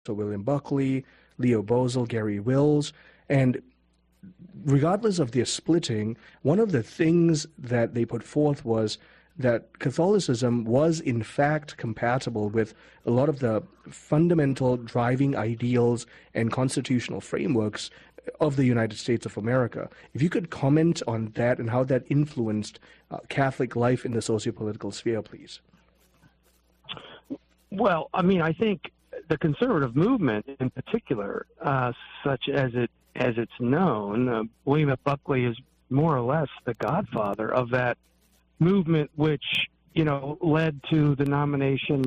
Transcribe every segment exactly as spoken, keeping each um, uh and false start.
so William Buckley, Leo Bozell, Gary Wills, and regardless of their splitting, one of the things that they put forth was that Catholicism was in fact compatible with a lot of the fundamental driving ideals and constitutional frameworks of the United States of America. If you could comment on that and how that influenced uh, Catholic life in the sociopolitical sphere, please. Well, I mean, I think the conservative movement in particular, uh, such as it as it's known, uh, William F. Buckley is more or less the godfather of that movement, which, you know, led to the nomination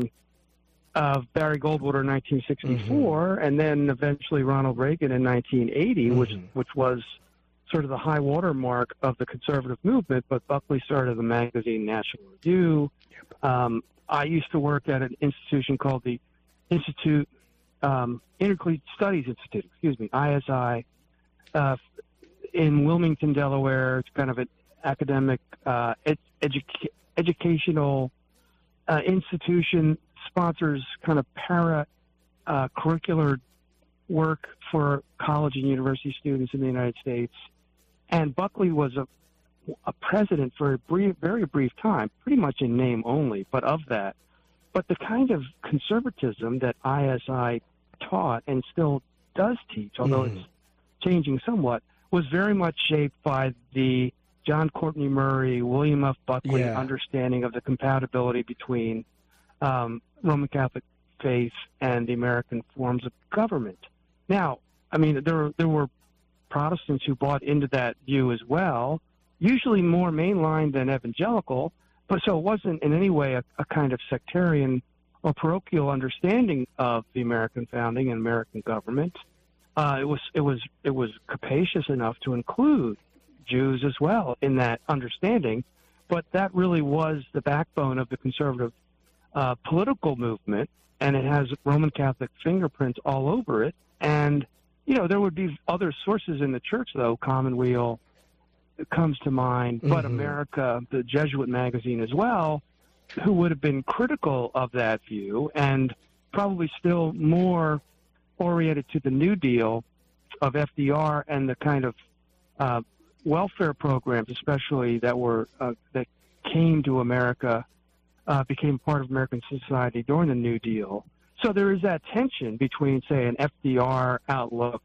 of Barry Goldwater in nineteen sixty-four, mm-hmm. and then eventually Ronald Reagan in nineteen eighty, mm-hmm. which which was sort of the high water mark of the conservative movement. But Buckley started the magazine National Review. Yep. Um, I used to work at an institution called the Institute, um, Intercollegiate Studies Institute, excuse me, I S I, uh, in Wilmington, Delaware. It's kind of an academic, uh, ed- edu- educational uh, institution, sponsors kind of para uh, curricular work for college and university students in the United States. And Buckley was a, a president for a brief, very brief time, pretty much in name only, but of that. But the kind of conservatism that I S I taught and still does teach, although mm. it's changing somewhat, was very much shaped by the John Courtney Murray, William F. Buckley yeah. understanding of the compatibility between um, Roman Catholic faith and the American forms of government. Now, I mean, there there were Protestants who bought into that view as well, usually more mainline than evangelical, but so it wasn't in any way a, a kind of sectarian or parochial understanding of the American founding and American government. Uh, it was it was it was capacious enough to include Jews as well in that understanding, but that really was the backbone of the conservative uh, political movement, and it has Roman Catholic fingerprints all over it. And you know, there would be other sources in the church, though. Commonweal comes to mind, mm-hmm. but America, the Jesuit magazine as well, who would have been critical of that view and probably still more oriented to the New Deal of F D R and the kind of uh, welfare programs, especially that were uh, that came to America, uh, became part of American society during the New Deal. So there is that tension between, say, an F D R outlook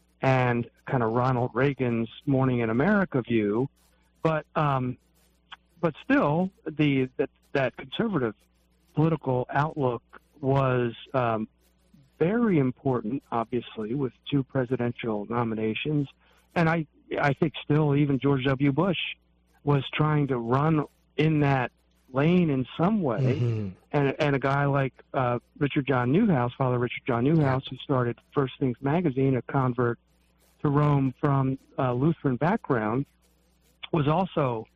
and kind of Ronald Reagan's Morning in America view, but um, but still, the that, that conservative political outlook was um, very important, obviously, with two presidential nominations, and I I think still even George W. Bush was trying to run in that lane in some way, mm-hmm. and and a guy like uh, Richard John Newhouse, Father Richard John Newhouse, who started First Things magazine, a convert to Rome from uh, Lutheran background, was also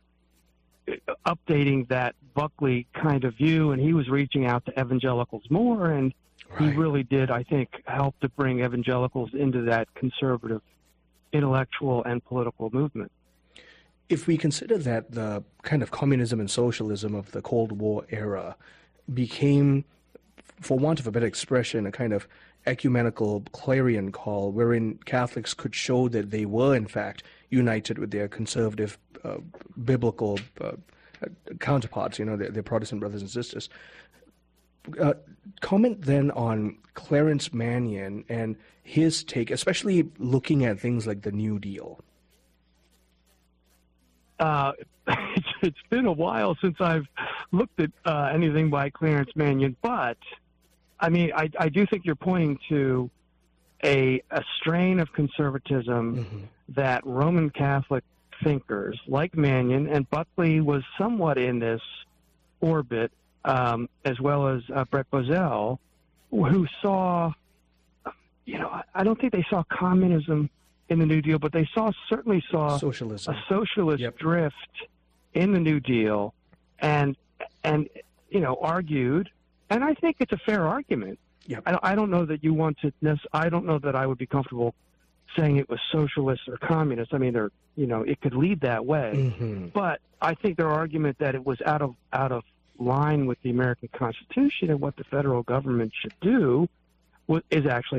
updating that Buckley kind of view, and he was reaching out to evangelicals more, and right. he really did, I think, help to bring evangelicals into that conservative intellectual and political movement. If we consider that the kind of communism and socialism of the Cold War era became, for want of a better expression, a kind of ecumenical clarion call wherein Catholics could show that they were, in fact, united with their conservative uh, biblical uh, counterparts, you know, their, their Protestant brothers and sisters. Uh, comment then on Clarence Mannion and his take, especially looking at things like the New Deal. Uh, it's, it's been a while since I've looked at uh, anything by Clarence Mannion, but I mean, I, I do think you're pointing to a, a strain of conservatism mm-hmm. that Roman Catholic thinkers like Mannion, and Buckley was somewhat in this orbit, um, as well as uh, Brett Bozell, who saw, you know, I, I don't think they saw communism in the New Deal, but they saw certainly saw socialism. a socialist yep. drift in the New Deal, and and you know argued, and I think it's a fair argument. Yep. I, I don't know that you want to. I don't know that I would be comfortable saying it was socialist or communist. I mean, there you know it could lead that way, mm-hmm. but I think their argument that it was out of out of line with the American Constitution and what the federal government should do wa- is actually